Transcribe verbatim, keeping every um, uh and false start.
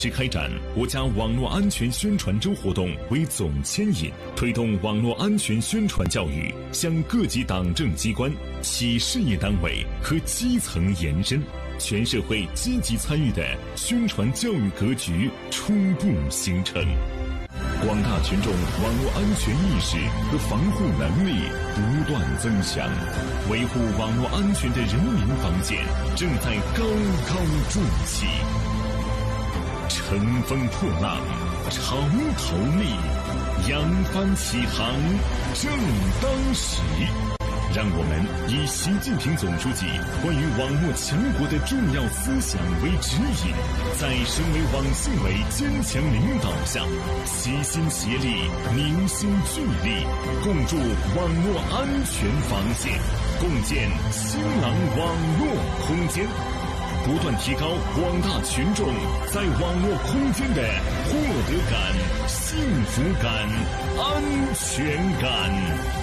是开展国家网络安全宣传周活动为总牵引，推动网络安全宣传教育向各级党政机关、企事业单位和基层延伸，全社会积极参与的宣传教育格局初步形成。广大群众网络安全意识和防护能力不断增强，维护网络安全的人民防线正在高高筑起。乘风破浪，潮头立，扬帆起航，正当时。让我们以习近平总书记关于网络强国的重要思想为指引，在省委网信委坚强领导下，齐心协力，凝心聚力，共筑网络安全防线，共建新浪网络空间，不断提高广大群众在网络空间的获得感、幸福感、安全感。